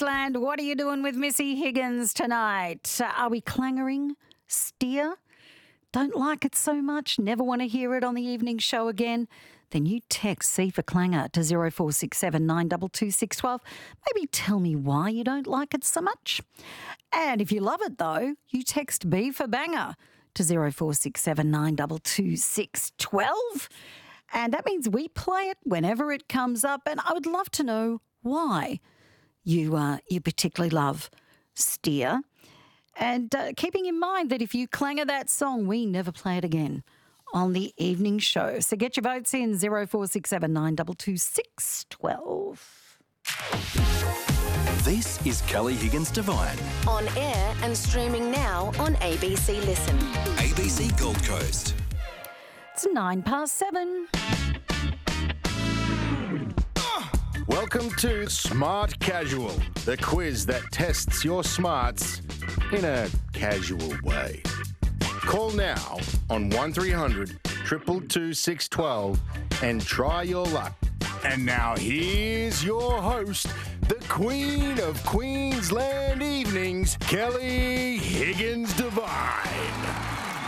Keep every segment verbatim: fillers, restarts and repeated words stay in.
Queensland. What are you doing with Missy Higgins tonight? Uh, Are we clangering? Steer? Don't like it so much? Never want to hear it on the evening show again? Then you text C for clanger to zero four six seven nine two two six one two. Maybe tell me why you don't like it so much. And if you love it though, you text B for banger to zero four six seven nine two two six one two. And that means we play it whenever it comes up. And I would love to know why you uh, you particularly love Steer. And uh, keeping in mind that if you clanger that song, we never play it again on the evening show. So get your votes in, zero four six seven nine two two six one two. This is Kelly Higgins Divine. On air and streaming now on A B C Listen. A B C Gold Coast. It's nine past seven. Welcome to Smart Casual, the quiz that tests your smarts in a casual way. Call now on one three hundred two two two six one two and try your luck. And now here's your host, the Queen of Queensland Evenings, Kelly Higgins Divine.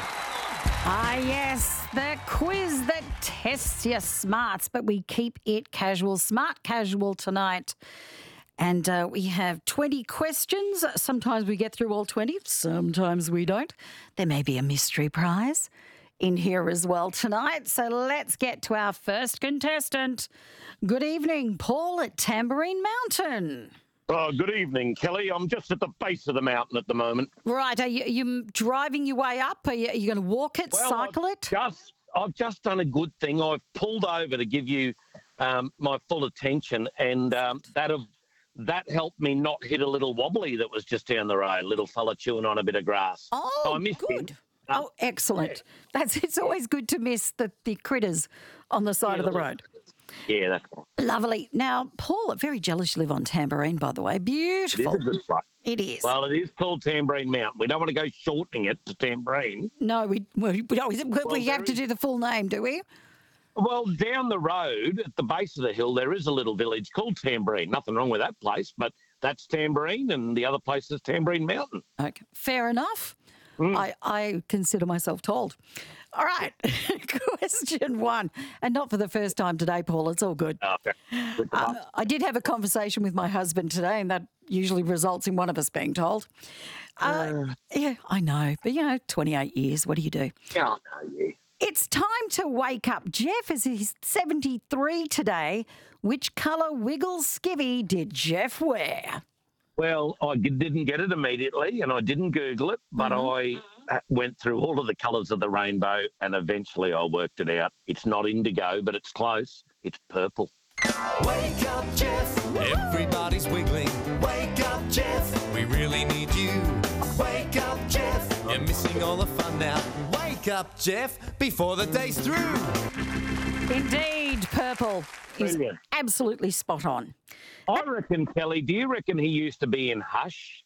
Ah, yes, the quiz that tests your smarts, but we keep it casual. Smart casual tonight. And uh, we have twenty questions. Sometimes we get through all twenty, sometimes we don't. There may be a mystery prize in here as well tonight. So let's get to our first contestant. Good evening, Paul at Tambourine Mountain. Oh, good evening, Kelly. I'm just at the base of the mountain at the moment. Right, are you, are you driving your way up? Are you, are you going to walk it, Well, cycle I've it? Just, I've just done a good thing. I've pulled over to give you um, my full attention, and um, that have that helped me not hit a little wobbly that was just down the road, little fella chewing on a bit of grass. Oh, So I missed good. him. Oh, excellent. That's It's always good to miss the, the critters on the side of the road. Yeah, that's right. Lovely. Now, Paul, I'm very jealous you live on Tambourine, by the way. It Beautiful. is a good spot. It is. Well, it is called Tambourine Mountain. We don't want to go shortening it to Tambourine. no, we we, we, always, we Well, have to there do the full name, do we? Well, down the road at the base of the hill, there is a little village called Tambourine. Nothing wrong with that place, but that's Tambourine, and the other place is Tambourine Mountain. Okay, fair enough. Hmm. I, I consider myself told. All right, question one. And not for the first time today, Paul. It's all good. Oh, okay. Good to Uh, know. I did have a conversation with my husband today, and that usually results in one of us being told. Uh, yeah, I know. But, you know, twenty-eight years, what do you do? Yeah, I know, yeah. It's time to wake up Jeff as he's seventy-three today. Which colour wiggle skivvy did Jeff wear? Well, I g- didn't get it immediately, and I didn't Google it, but I uh, went through all of the colours of the rainbow, and eventually I worked it out. It's not indigo, but it's close. It's purple. Wake up, Jeff. Everybody's wiggling. Wake up, Jeff. We really need you. Wake up, Jeff. You're missing all the fun now. Wake up, Jeff, before the day's through. Indeed, purple is Brilliant. absolutely spot on. I reckon, Kelly, do you reckon he used to be in Hush?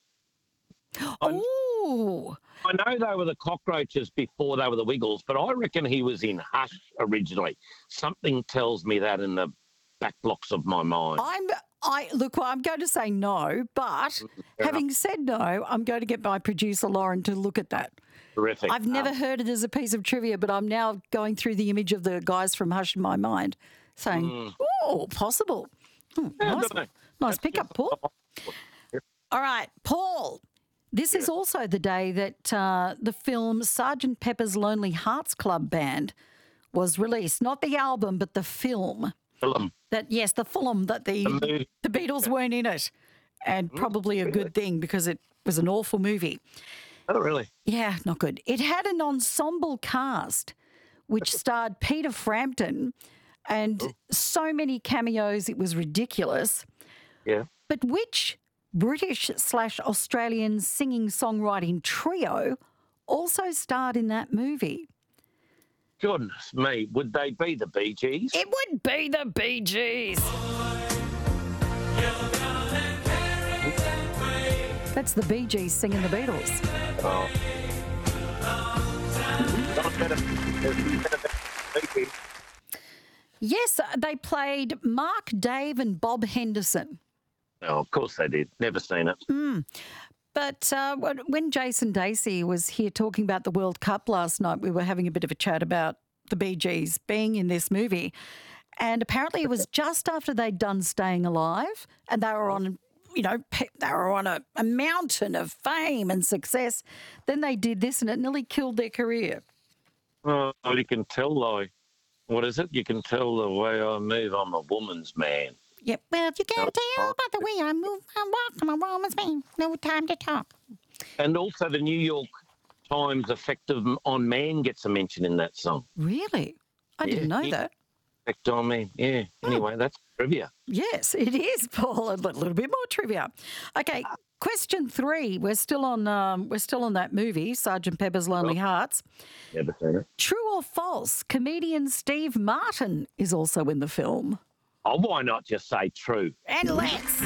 Ooh, I know they were the Cockroaches before they were the Wiggles, but I reckon he was in Hush originally. Something tells me that in the back blocks of my mind. I'm. I look. Well, I'm going to say no, but having said no, I'm going to get my producer Lauren to look at that. Terrific. I've never Um, heard it as a piece of trivia, but I'm now going through the image of the guys from Hush in my mind, saying, "Oh, possible." Hmm, yeah, I nice, don't know. nice pickup, Paul. All right, Paul. This is also the day that uh, the film Sergeant Pepper's Lonely Hearts Club Band was released. Not the album, but the film. Film. That yes, the film that the The movie. the Beatles weren't in it, and probably a good thing because it was an awful movie. Oh, really? Yeah, not good. It had an ensemble cast which starred Peter Frampton and so many cameos it was ridiculous. Yeah. But which British slash Australian singing songwriting trio also starred in that movie? Goodness me, would they be the Bee Gees? It would be the Bee Gees. That's the Bee Gees singing the Beatles. Oh. Not better. There's better than Bee Gees. Yes, uh, they played Mark, Dave and Bob Henderson. Oh, of course they did. Never seen it. But uh, when when Jason Dacey was here talking about the World Cup last night, we were having a bit of a chat about the Bee Gees being in this movie. And apparently it was just after they'd done Staying Alive and they were on, you know, pe- they were on a, a mountain of fame and success. Then they did this and it nearly killed their career. Oh, you can tell, like, what is it? You can tell the way I move. I'm a woman's man. Yep. Well, you can't tell by the way I move, I walk, I'm a woman's man. No time to talk. And also the New York Times effect of, on man gets a mention in that song. Really? I Yeah, didn't know yeah. that. Effect on me. Yeah. Anyway, that's trivia. Yes, it is, Paul. A li- little bit more trivia. Okay, question three. We're still on. Um, we're still on that movie, Sergeant Pepper's Lonely Hearts. Never seen it. True or false? Comedian Steve Martin is also in the film. Oh, why not just say true? And let's.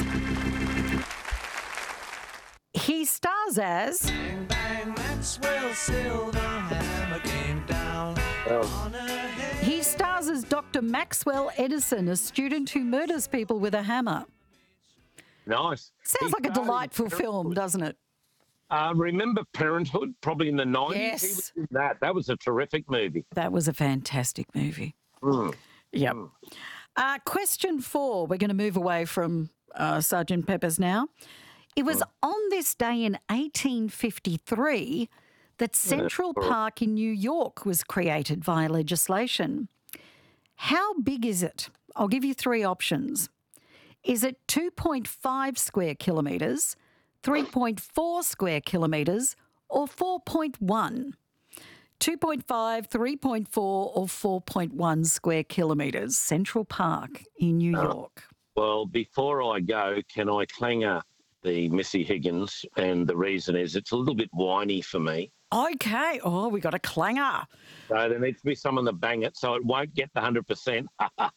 He stars as Bang, bang, Maxwell Silverhammer came down on her head. he stars as Doctor Maxwell Edison, a student who murders people with a hammer. Nice. Sounds He like a started in delightful film, Parenthood. doesn't it? Uh, remember Parenthood, probably in the nineties? Yes. He was in that. That was a terrific movie. That was a fantastic movie. Mm. Yep. Uh, question four. We're going to move away from uh, Sergeant Pepper's now. It was on this day in eighteen fifty-three that Central Park in New York was created via legislation. How big is it? I'll give you three options. Is it two point five square kilometres, three point four square kilometres, or four point one? two point five, three point four, or four point one square kilometres, Central Park in New York. Well, before I go, can I clanger the Missy Higgins? And the reason is it's a little bit whiny for me. Okay. Oh, we got a clanger. So there needs to be someone to bang it so it won't get the one hundred percent.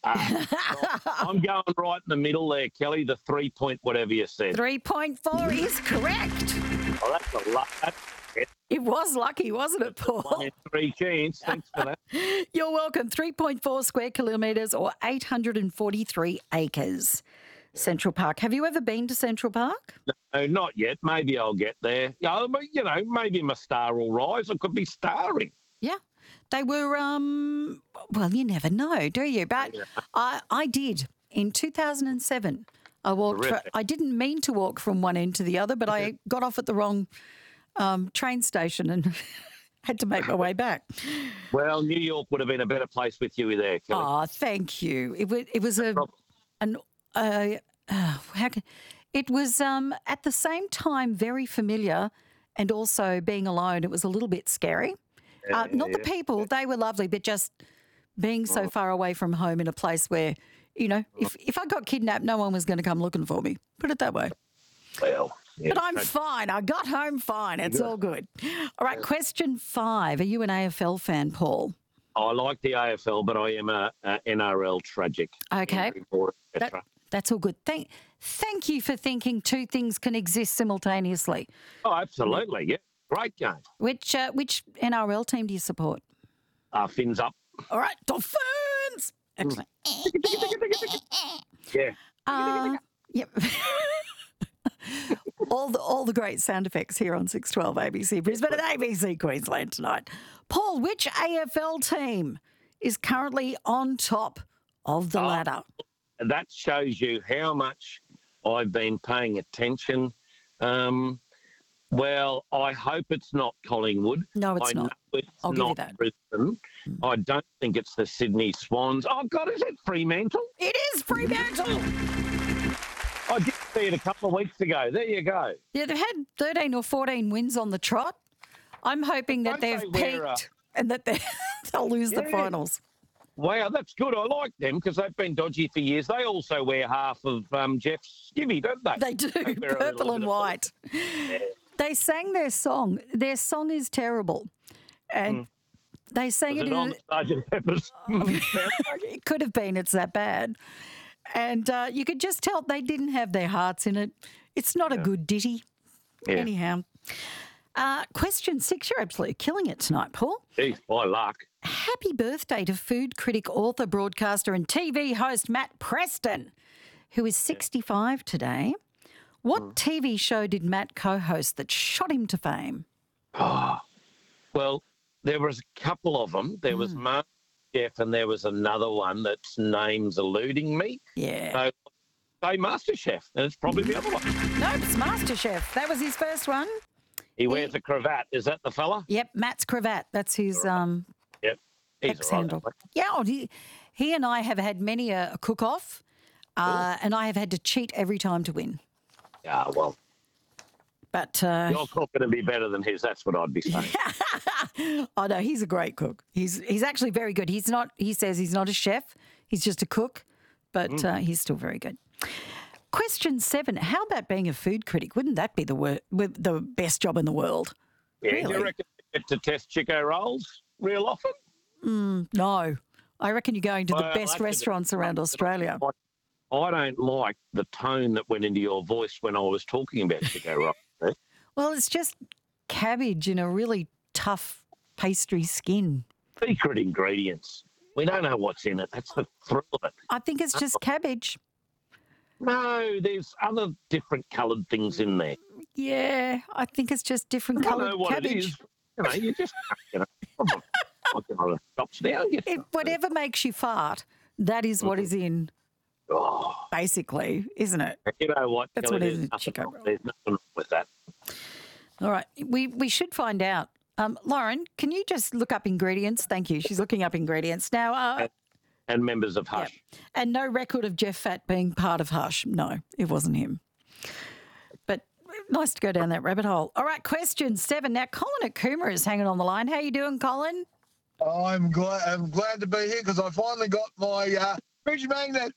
I'm going right in the middle there, Kelly, the three point whatever you said. three point four is correct. Oh, that's a lot. That's It was lucky, wasn't it, one Paul? in three chance. Thanks for that. You're welcome. three point four square kilometres or eight hundred forty-three acres. Central Park. Have you ever been to Central Park? No, not yet. Maybe I'll get there. Yeah, but, you know, maybe my star will rise. I could be starring. Yeah. They were, um, well, you never know, do you? But I, I did in two thousand seven. I walked. Fr- Terrific. I didn't mean to walk from one end to the other, but I got off at the wrong um, train station and had to make my way back. Well, New York would have been a better place with you there, Kelly. Oh, thank you. It was. It was a an. Uh, uh, how can, it was um, at the same time very familiar, and also being alone. It was a little bit scary. Uh, not the people; they were lovely, but just being so far away from home in a place where, you know, if if I got kidnapped, no one was going to come looking for me. Put it that way. Well, yeah, But I'm fine. I got home fine. It's all good. All right. Question five: are you an A F L fan, Paul? I like the A F L, but I am a, a N R L tragic. Okay. Injury board, et That, cetera. that's all good. Thank, thank you for thinking two things can exist simultaneously. Oh, absolutely. Yeah. Great game. Which uh, which N R L team do you support? Uh, fins up. All right, Dolphins. Excellent. Yeah. Uh, yep. all the all the great sound effects here on six twelve A B C Brisbane and A B C Queensland tonight. Paul, which A F L team is currently on top of the ladder? That shows you how much I've been paying attention. Um, well, I hope it's not Collingwood. No, it's I not. Know it's I'll give you not that. Brisbane. I don't think it's the Sydney Swans. Oh, God, is it Fremantle? It is Fremantle. I did see it a couple of weeks ago. There you go. Yeah, they've had thirteen or fourteen wins on the trot. I'm hoping that Don't they've they wear, uh, peaked and that they they'll lose the Yeah. finals. Wow, that's good. I like them because they've been dodgy for years. They also wear half of um, Jeff's skivvy, don't they? They do, wear a little purple bit and of white. They sang their song. Their song is terrible. And they sang Was it it in on Sergeant Pepper's? it could have been, it's that bad. And uh, you could just tell they didn't have their hearts in it. It's not a good ditty. Yeah. Anyhow. Uh, question six. You're absolutely killing it tonight, Paul. Geez, by luck. Happy birthday to food critic, author, broadcaster, and T V host Matt Preston, who is sixty-five today. What T V show did Matt co-host that shot him to fame? Oh, well, there was a couple of them. There was MasterChef and there was another one that's name's eluding me. Yeah. So say MasterChef, and it's probably the other one. No, it's MasterChef. That was his first one. He wears a cravat. Is that the fella? Yep, Matt's cravat. That's his um, Yep. He's ex all right, handle. that way. Yeah, oh, he, he and I have had many a, a cook-off, uh, and I have had to cheat every time to win. Yeah, well, But uh, your cook going to be better than his. That's what I'd be saying. oh no, he's a great cook. He's he's actually very good. He's not. He says he's not a chef. He's just a cook, but Mm. uh, he's still very good. Question seven: how about being a food critic? Wouldn't that be the wor- with the best job in the world? Yeah, Really? do you reckon you get to test Chico rolls real often? No, I reckon you're going to the Well, best actually, restaurants around Australia. I, I don't like the tone that went into your voice when I was talking about Chico rolls. eh? Well, it's just cabbage in a really tough pastry skin. Secret ingredients. We don't know what's in it. That's the thrill of it. I think it's just cabbage. No, there's other different coloured things in there. Yeah, I think it's just different I don't coloured know what cabbage. it is. You know, you just, you know, I'm not, I'm not going to stop now. You It, whatever makes you fart, that is what is in, Oh, basically, isn't it? you know what? That's Kelly, what it is there's in nothing Chico wrong- roll. There's nothing wrong with that. All right, we we should find out. Um, Lauren, can you just look up ingredients? Thank you. She's looking up ingredients now. Uh, And members of yeah. Hush. And no record of Jeff Fat being part of Hush. No, it wasn't him. But nice to go down that rabbit hole. All right, question seven. Now, Colin at Cooma is hanging on the line. How you doing, Colin? I'm glad. I'm glad to be here because I finally got my uh, fridge magnet.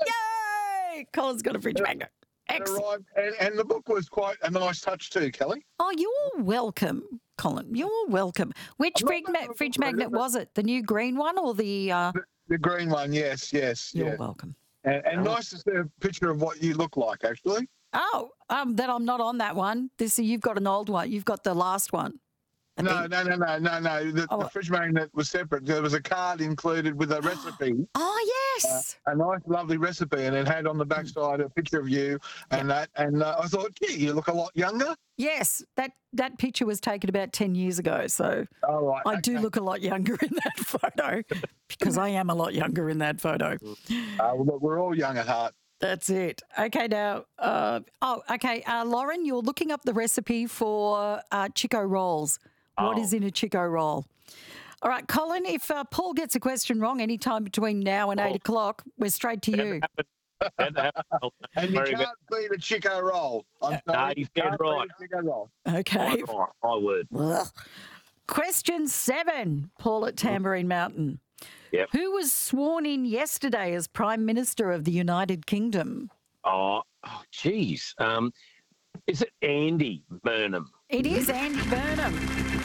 Yay! Yay! Colin's got a fridge magnet. It Excellent. arrived, and, and the book was quite a nice touch too, Kelly. Oh, you're welcome, Colin. You're welcome. Which I'm not fridge, ma- welcome, fridge but- magnet was it? The new green one or the... Uh... The green one, yes, yes, You're yeah. welcome. And, and nice to see a picture of what you look like, actually. Oh, um, then I'm not on that one. This You've got an old one. You've got the last one. I No, think. no, no, no, no, no. The, Oh. the fridge magnet was separate. There was a card included with a recipe, Oh, yes. a nice, lovely recipe, and it had on the backside a picture of you and that. And uh, I thought, gee, you look a lot younger. Yes, that, that picture was taken about ten years ago, so All right. I do okay. look a lot younger in that photo because I am a lot younger in that photo. Uh, well, look, we're all young at heart. That's it. Okay, now, uh, oh, okay, uh, Lauren, you're looking up the recipe for uh, Chico rolls. What Oh. is in a Chico roll? All right, Colin, if uh, Paul gets a question wrong anytime between now and eight o'clock, we're straight to you. Had to have- And you Very good. can't beat a Chico roll. I'm No, sorry. he's you dead can't beat right. a Chico roll. Okay. My, my word. Ugh. Question seven, Paul at Tambourine Mountain. Yep. Who was sworn in yesterday as Prime Minister of the United Kingdom? Oh, oh, geez. Um, is it Andy Burnham? It is Andy Burnham.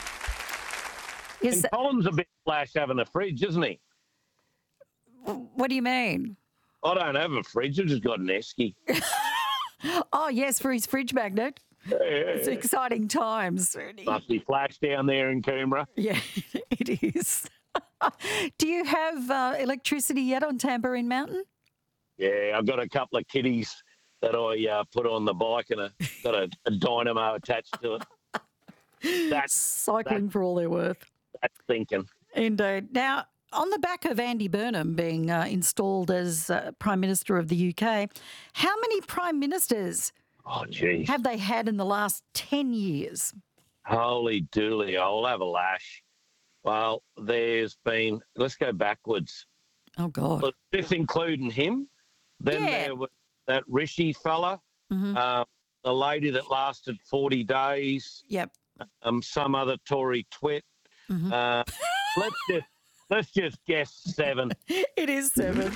Is And that, Colin's a bit flash having a fridge, isn't he? what do you mean? I don't have a fridge. I've just got an esky. Oh, yes, for his fridge magnet. It's exciting times. Must be flash down there in Coomera. Yeah, it is. Do you have uh, electricity yet on Tambourine Mountain? Yeah, I've got a couple of kitties that I uh, put on the bike and a, got a, a dynamo attached to it. That's, Cycling for all they're worth. that's thinking. Indeed. Now, on the back of Andy Burnham being uh, installed as uh, Prime Minister of the U K, how many Prime Ministers Oh, geez. have they had in the last ten years? Holy dooly, I'll have a lash. Well, there's been, let's go backwards. Oh, God. Look, just including him. Then Yeah. there was that Rishi fella, Mhm. uh, the lady that lasted forty days, Yep. um, some other Tory twit. Mhm. Uh, let's just let's just guess seven. It is seven.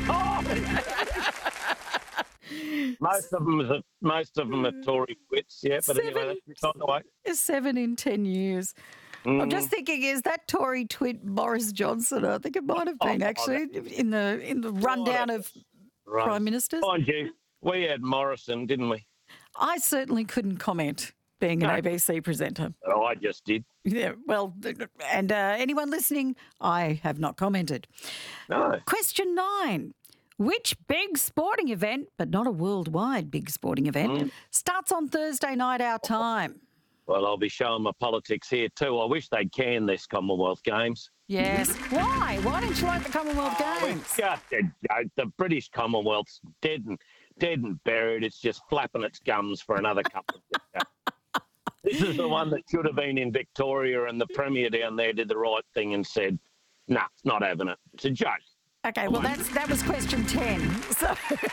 Most of them are most of them are Tory twits, yeah. But anyway, Seven. that's beside the way. Seven in ten years. I'm Mm. just thinking, is that Tory twit Boris Johnson? I think it might have been Oh, actually in the in the rundown of Right. Prime Ministers. Mind you, we had Morrison, didn't we? I certainly couldn't comment, being an No. A B C presenter. Oh, I just did. Yeah, well, and uh, anyone listening, I have not commented. No. Question nine. Which big sporting event, but not a worldwide big sporting event, Mm. starts on Thursday night our time? Well, I'll be showing my politics here too. I wish they'd can this Commonwealth Games. Yes. Why? Why don't you like the Commonwealth Games? It's just a joke. The British Commonwealth's dead and dead and buried. It's just flapping its gums for another couple of years. This is the one that should have been in Victoria, and the Premier down there did the right thing and said, nah, not having it. It's a joke. Okay, well, that's that was question ten. So,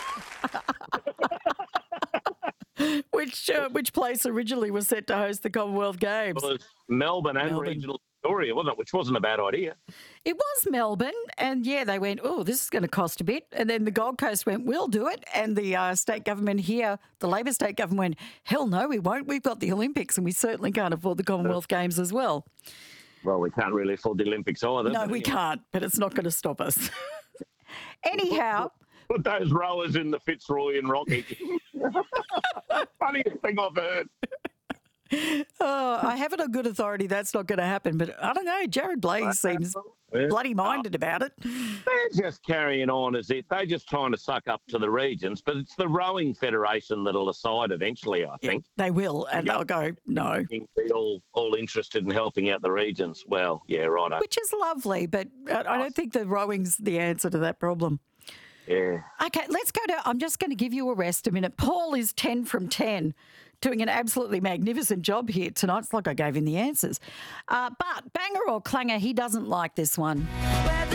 which uh, which place originally was set to host the Commonwealth Games? Well, it's Melbourne and Melbourne. regional Victoria, wasn't it? Which wasn't a bad idea. It was Melbourne, and yeah, they went, oh, this is going to cost a bit. And then the Gold Coast went, we'll do it. And the uh, state government here, the Labor state government went, hell no, we won't. We've got the Olympics, and we certainly can't afford the Commonwealth Games as well. Well, we can't really afford the Olympics either. No, but we anyway. can't, but it's not going to stop us. Anyhow, Put those rowers in the Fitzroy and Rocky. Funniest thing I've heard. oh, I have it on good authority that's not going to happen. But I don't know, Jared Blake seems Yeah. bloody minded about it. They're just carrying on as it. They're just trying to suck up to the regions, but it's the rowing federation that'll decide eventually, I Yeah, think. they will, and they'll go, no. Think they're all, all interested in helping out the regions. Well, yeah, righto. Which is lovely, but I I don't think the rowing's the answer to that problem. Yeah. Okay, let's go to, I'm just going to give you a rest a minute. Paul is ten from ten, doing an absolutely magnificent job here tonight. It's like I gave him the answers. Uh, but banger or clanger, he doesn't like this one. Where